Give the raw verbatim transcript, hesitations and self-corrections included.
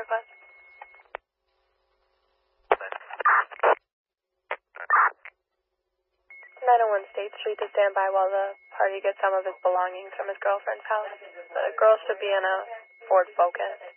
request? nine oh one State Street to stand by while the party gets some of his belongings from his girlfriend's house. The girl should be in a Ford Focus.